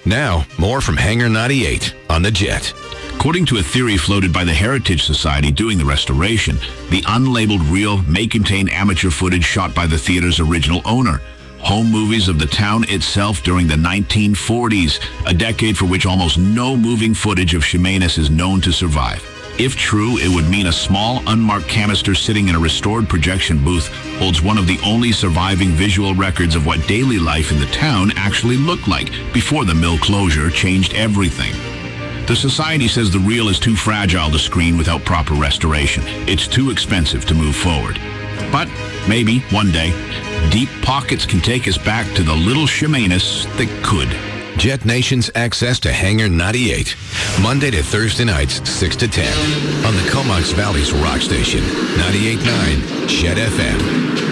Now, more from Hangar 98 on the Jet. According to a theory floated by the Heritage Society doing the restoration, the unlabeled reel may contain amateur footage shot by the theater's original owner. Home movies of the town itself during the 1940s, a decade for which almost no moving footage of Chemainus is known to survive. If true, it would mean a small, unmarked canister sitting in a restored projection booth holds one of the only surviving visual records of what daily life in the town actually looked like before the mill closure changed everything. The Society says the reel is too fragile to screen without proper restoration. It's too expensive to move forward. But maybe, one day, deep pockets can take us back to the little Chemainus that could. Jet Nation's access to Hangar 98. Monday to Thursday nights, 6 to 10. On the Comox Valley's rock station, 98.9 Jet FM.